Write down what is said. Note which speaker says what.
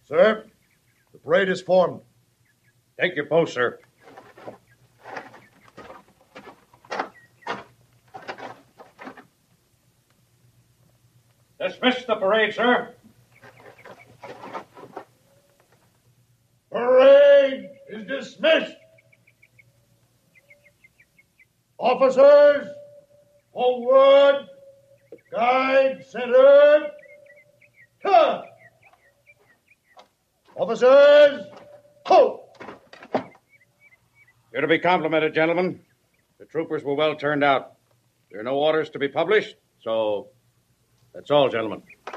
Speaker 1: Sir, the parade is formed.
Speaker 2: Take your post, sir. Dismiss the parade, sir.
Speaker 1: Parade is dismissed. Officers, forward. Guide center. Turn. Officers, halt.
Speaker 2: You're to be complimented, gentlemen. The troopers were well turned out. There are no orders to be published, so that's all, gentlemen.